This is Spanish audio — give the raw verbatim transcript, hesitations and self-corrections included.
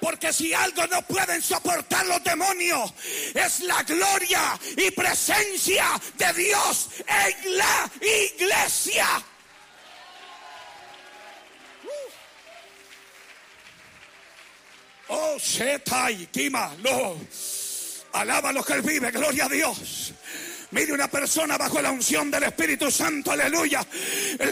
Porque si algo no pueden soportar los demonios, es la gloria y presencia de Dios en la iglesia. Oh, Shetai, Kima, no. Alaba lo que Él vive, gloria a Dios. Mire, una persona bajo la unción del Espíritu Santo, aleluya. El